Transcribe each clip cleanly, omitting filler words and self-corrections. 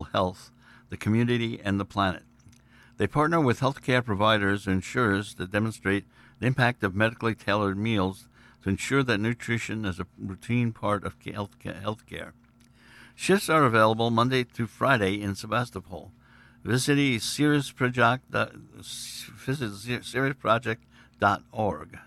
health, the community, and the planet. They partner with healthcare providers and insurers to demonstrate the impact of medically tailored meals to ensure that nutrition is a routine part of healthcare. Shifts are available Monday through Friday in Sebastopol. Visit SiriusProject.org.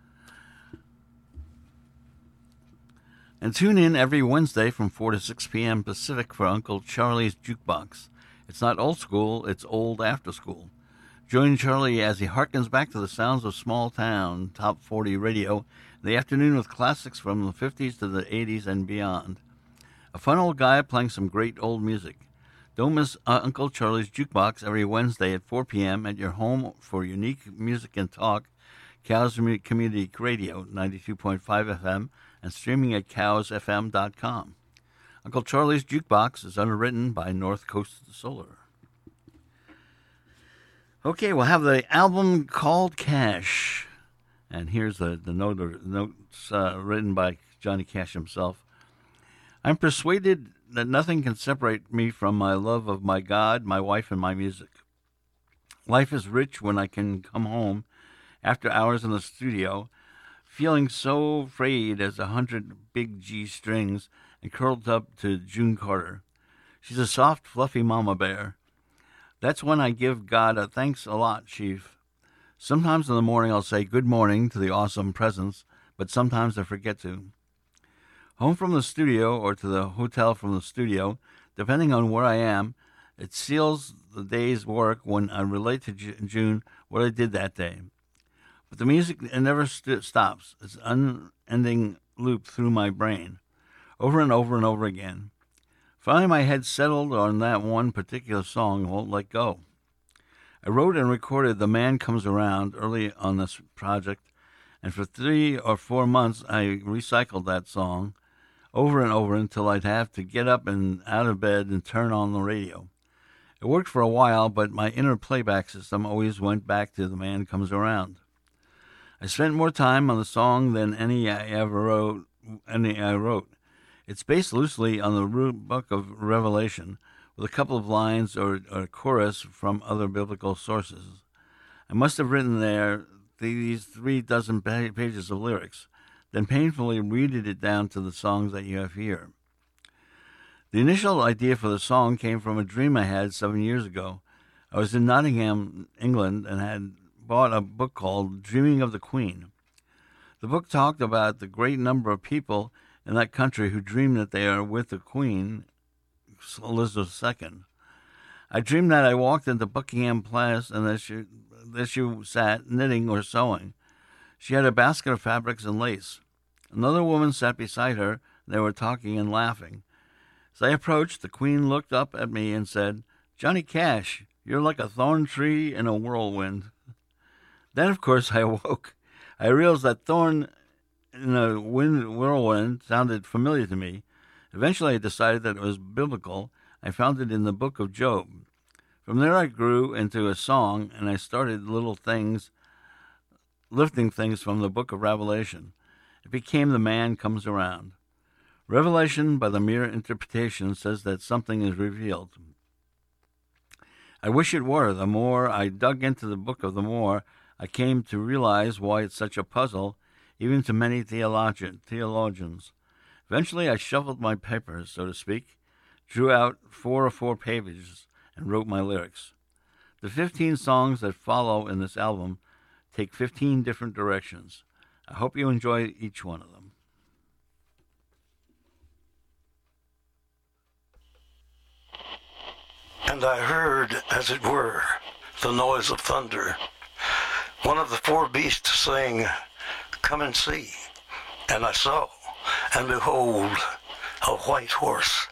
And tune in every Wednesday from 4 to 6 p.m. Pacific for Uncle Charlie's Jukebox. It's not old school, it's old after school. Join Charlie as he harkens back to the sounds of small town top 40 radio in the afternoon with classics from the 50s to the 80s and beyond. A fun old guy playing some great old music. Don't miss Uncle Charlie's Jukebox every Wednesday at 4 p.m. at your home for unique music and talk, Cows Community Radio, 92.5 FM, and streaming at cowsfm.com. Uncle Charlie's Jukebox is underwritten by North Coast Solar. Okay, we'll have the album called Cash. And here's the notes written by Johnny Cash himself. I'm persuaded that nothing can separate me from my love of my God, my wife, and my music. Life is rich when I can come home after hours in the studio, feeling so frayed as 100 big G strings and curled up to June Carter. She's a soft, fluffy mama bear. That's when I give God a thanks a lot, Chief. Sometimes in the morning I'll say good morning to the awesome presence, but sometimes I forget to. Home from the studio or to the hotel from the studio, depending on where I am, it seals the day's work when I relate to June what I did that day. But the music, it never stops. It's an unending loop through my brain, over and over and over again. Finally, my head settled on that one particular song and won't let go. I wrote and recorded The Man Comes Around early on this project, and for 3 or 4 months I recycled that song over and over until I'd have to get up and out of bed and turn on the radio. It worked for a while, but my inner playback system always went back to The Man Comes Around. I spent more time on the song than any I wrote. It's based loosely on the book of Revelation, with a couple of lines or a chorus from other biblical sources. I must have written there these 36 pages of lyrics, then painfully readed it down to the songs that you have here. The initial idea for the song came from a dream I had 7 years ago. I was in Nottingham, England, and had bought a book called Dreaming of the Queen. The book talked about the great number of people in that country who dream that they are with the Queen, Elizabeth II. I dreamed that I walked into Buckingham Palace and that she sat knitting or sewing. She had a basket of fabrics and lace. Another woman sat beside her. They were talking and laughing. As I approached, the Queen looked up at me and said, "Johnny Cash, you're like a thorn tree in a whirlwind." Then, of course, I awoke. I realized that thorn in a whirlwind sounded familiar to me. Eventually, I decided that it was biblical. I found it in the book of Job. From there, I grew into a song, and I started lifting things from the book of Revelation. It became The Man Comes Around. Revelation, by the mere interpretation, says that something is revealed. I wish it were. The more I dug into the book, the more I came to realize why it's such a puzzle, even to many theologians. Eventually, I shuffled my papers, so to speak, drew out 4 pages, and wrote my lyrics. The 15 songs that follow in this album take 15 different directions. I hope you enjoy each one of them. And I heard, as it were, the noise of thunder. One of the 4 beasts saying, "Come and see." And I saw, and behold, a white horse.